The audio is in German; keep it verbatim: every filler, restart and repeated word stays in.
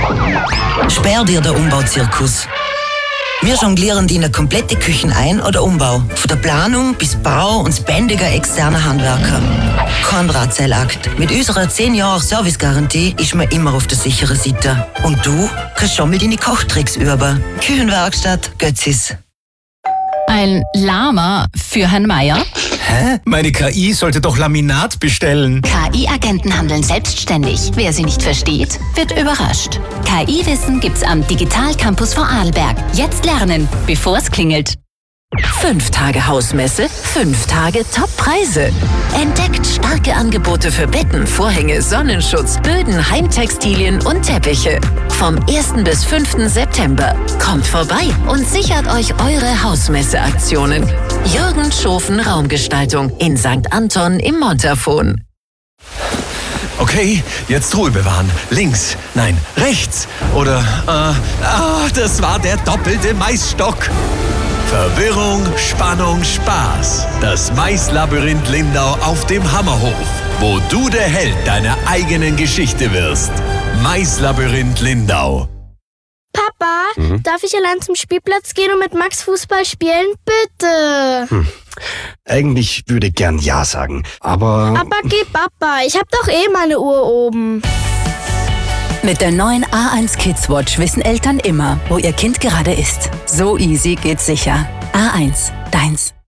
Spär dir den Umbauzirkus. Wir jonglieren dir eine komplette Küche ein- oder Umbau. Von der Planung bis Bau und das bändige externe Handwerker. Kein Drahtseilakt. Mit unserer zehn Jahre Servicegarantie ist man immer auf der sicheren Seite. Und du kannst schon mal deine Kochtricks üben. Küchenwerkstatt Götzis. Ein Lama für Herrn Meier. Hä? Meine K I sollte doch Laminat bestellen. K I-Agenten handeln selbstständig. Wer sie nicht versteht, wird überrascht. K I-Wissen gibt's am Digital Campus Vorarlberg. Jetzt lernen, bevor es klingelt. Fünf Tage Hausmesse, fünf Tage Top-Preise. Entdeckt starke Angebote für Betten, Vorhänge, Sonnenschutz, Böden, Heimtextilien und Teppiche. Vom ersten bis fünften September. Kommt vorbei und sichert euch eure Hausmesse-Aktionen. Jürgen Schofen Raumgestaltung in Sankt Anton im Montafon. Okay, jetzt Ruhe bewahren. Links, nein, rechts. Oder, äh, ah, das war der doppelte Maisstock. Verwirrung, Spannung, Spaß. Das Maislabyrinth Lindau auf dem Hammerhof, wo du der Held deiner eigenen Geschichte wirst. Maislabyrinth Lindau. Papa, mhm. darf ich allein zum Spielplatz gehen und mit Max Fußball spielen? Bitte. Hm. Eigentlich würde ich gern Ja sagen, aber... Aber geh Papa, ich hab doch eh meine Uhr oben. Mit der neuen A eins Kids Watch wissen Eltern immer, wo ihr Kind gerade ist. So easy geht's sicher. A eins, deins.